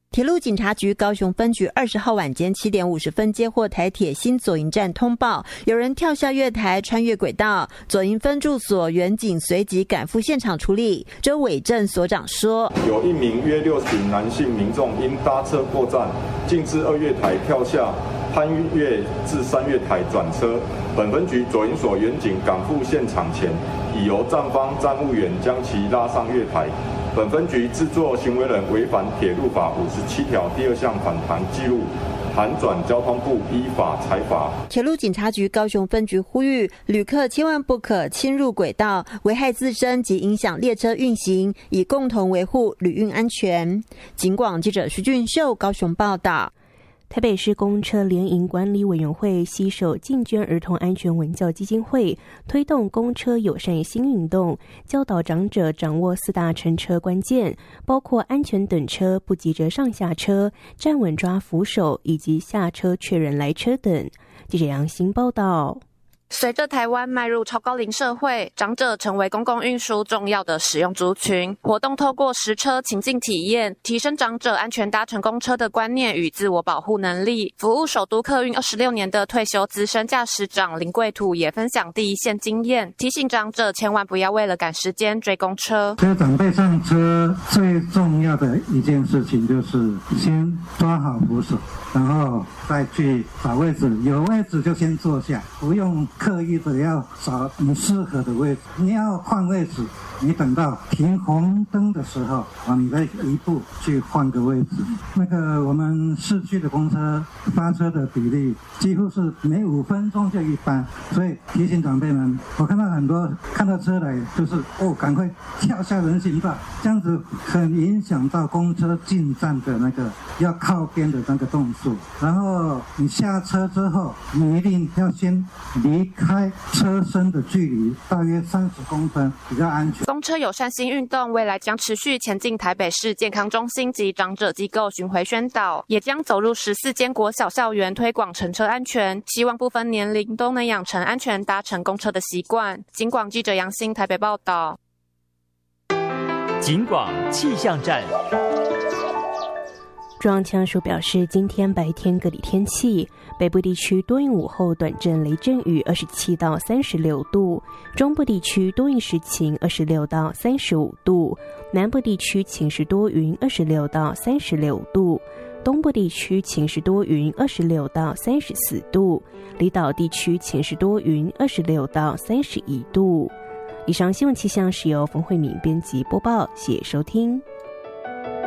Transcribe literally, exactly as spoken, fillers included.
铁路警察局高雄分局二十号晚间七点五十分接获台铁新左营站通报，有人跳下月台穿越轨道，左营分驻所员警随即赶赴现场处理。周伟正所长说， 有一名约六十名男性民众因搭车过站，径自二月台跳下，攀越至三月台转车。本分局左营所员警赶赴现场前，已由站方站务员将其拉上月台。本分局制作行为人违反铁路法五十七条第二项反弹记录，函转交通部依法裁罚。 铁路警察局高雄分局呼吁旅客千万不可侵入轨道，危害自身及影响列车运行，以共同维护旅运安全。警广记者徐俊秀高雄报道。 台北市公车联营管理委员会携手进捐儿童安全文教基金会，推动公车友善新运动，教导长者掌握四大乘车关键，包括安全等车、不急着上下车、站稳抓扶手以及下车确认来车等。记者杨欣报道。 随着台湾迈入超高龄社会，长者成为公共运输重要的使用族群。活动透过实车情境体验，提升长者安全搭乘公车的观念与自我保护能力。服务首都客运二十六年的退休资深驾驶长林贵土也分享第一线经验，提醒长者千万不要为了赶时间追公车。 所以长辈上车最重要的一件事情就是先抓好扶手，然后再去找位置，有位置就先坐下，不用刻意的要找你适合的位置。你要换位置，你等到停红灯的时候啊，你再一步去换个位置。那个我们市区的公车发车的比例几乎是每五分钟就一班，所以提醒长辈们，我看到很多看到车来就是哦，赶快跳下人行道，这样子很影响到公车进站的那个要靠边的那个动作。然后你下车之后，你一定要先离开车身的距离大约三十公分，比较安全。 公车友善新运动未来将持续前进台北市健康中心及长者机构巡回宣导，也将走入十四间国小校园推广乘车安全，希望不分年龄都能养成安全搭乘公车的习惯。警广记者杨欣台北报道。 警广气象站。 中央气象署表示，今天白天各地天气，北部地区多云午后短阵雷阵雨，二十七到三十六度；中部地区多云时晴，二十六到三十五度；南部地区晴时多云，二十六到三十六度；东部地区晴时多云，二十六到三十四度；离岛地区晴时多云，二十六到三十一度。以上新闻气象是由冯慧敏编辑播报，谢谢收听。